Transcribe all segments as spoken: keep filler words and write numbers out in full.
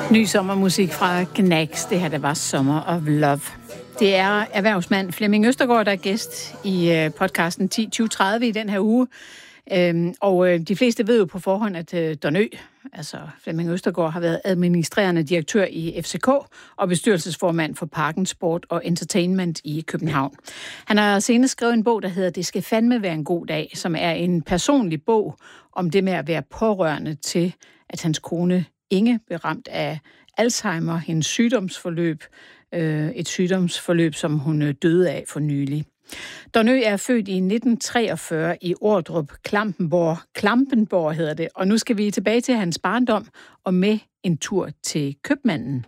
Ny sommermusik fra Gnags. Det her, der var Summer of Love. Det er erhvervsmand Flemming Østergaard, der er gæst i podcasten ti tyve tredive i den her uge. Og de fleste ved jo på forhånd, at Don Ø, altså Flemming Østergaard, har været administrerende direktør i F C K og bestyrelsesformand for Parken Sport og Entertainment i København. Han har senest skrevet en bog, der hedder Det skal fandme være en god dag, som er en personlig bog om det med at være pårørende til, at hans kone Inge blev ramt af Alzheimer, hendes sygdomsforløb, øh, et sygdomsforløb, som hun døde af for nylig. Don Ø er født i nitten treogfyrre i Ordrup, Klampenborg, Klampenborg hedder det, og nu skal vi tilbage til hans barndom og med en tur til købmanden.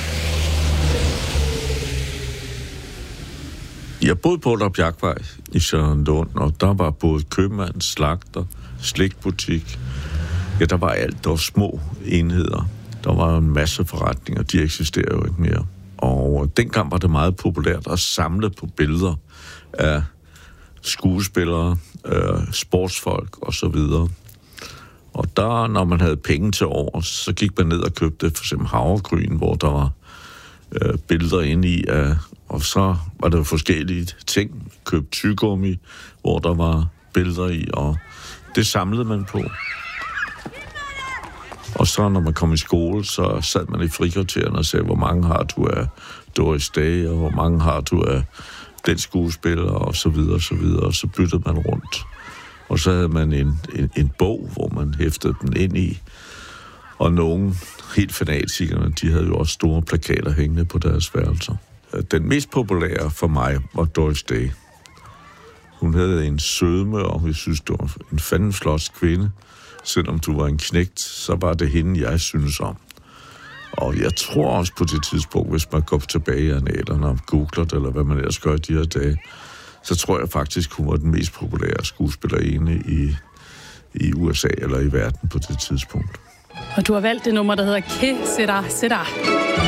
Jeg boede på Ordrup Jagtvej i Charlottenlund, og der var både købmand, slagter, slikbutik. Ja, der var alt. Der var små enheder. Der var en masse forretninger. De eksisterer jo ikke mere. Og dengang var det meget populært at samle på billeder af skuespillere, øh, sportsfolk og så videre. Og der, når man havde penge til over, så gik man ned og købte for eksempel havregryn, hvor der var øh, billeder inde i. Af, og så var der forskellige ting. Købte tyggegummi, hvor der var billeder i, og det samlede man på. Og så når man kom i skole, så sad man i frikvarteren og sagde, hvor mange har du af Doris Day, og hvor mange har du af den skuespiller, og så videre, og så videre. Og så byttede man rundt. Og så havde man en, en, en bog, hvor man hæftede den ind i. Og nogle helt fanatikerne, de havde jo også store plakater hængende på deres værelser. Den mest populære for mig var Doris Day. Hun havde en sødme, og jeg synes, det var en fanden flot kvinde. Selvom du var en knægt, så var det hende, jeg synes om. Og jeg tror også på det tidspunkt, hvis man går tilbage i annalerne og googler det, eller hvad man ellers gør i de her dage, så tror jeg faktisk, hun var den mest populære skuespillerinde i, i U S A eller i verden på det tidspunkt. Og du har valgt det nummer, der hedder Que Sera Sera.